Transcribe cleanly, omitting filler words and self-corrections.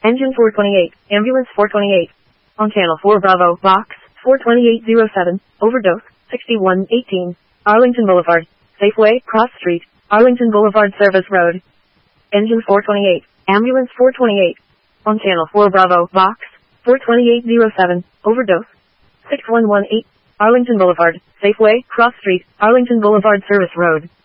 Engine 428, Ambulance 428. On Channel 4 Bravo, Box 42807, Overdose 6118, Arlington Boulevard, Safeway, Cross Street, Arlington Boulevard Service Road. Engine 428, Ambulance 428. On Channel 4 Bravo, Box 42807, Overdose 6118, Arlington Boulevard, Safeway, Cross Street, Arlington Boulevard Service Road.